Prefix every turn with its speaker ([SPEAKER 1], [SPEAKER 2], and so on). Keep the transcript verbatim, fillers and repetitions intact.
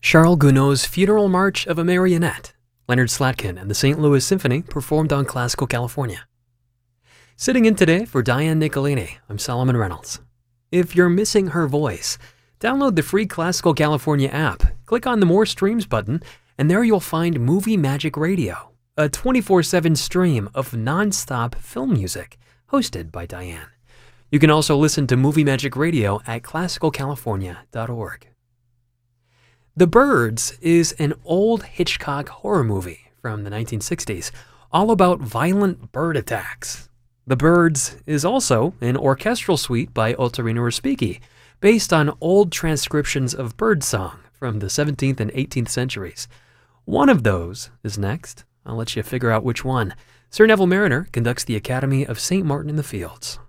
[SPEAKER 1] Charles Gounod's Funeral March of a Marionette, Leonard Slatkin and the Saint Louis Symphony performed on Classical California. Sitting in today for Diane Nicolini, I'm Solomon Reynolds. If you're missing her voice, download the free Classical California app, click on the More Streams button, and there you'll find Movie Magic Radio, a twenty-four seven stream of non-stop film music hosted by Diane. You can also listen to Movie Magic Radio at classical california dot org. The Birds is an old Hitchcock horror movie from the nineteen sixties, all about violent bird attacks. The Birds is also an orchestral suite by Ottorino Respighi, based on old transcriptions of birdsong from the seventeenth and eighteenth centuries. One of those is next. I'll let you figure out which one. Sir Neville Marriner conducts the Academy of Saint Martin in the Fields.